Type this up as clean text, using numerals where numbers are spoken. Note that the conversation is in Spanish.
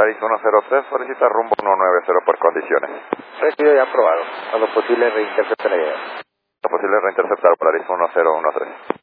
Polaris 103, solicita rumbo 190 por condiciones. Recibido y aprobado. A lo posible reinterceptar la idea. Lo posible reinterceptar Polaris 1013.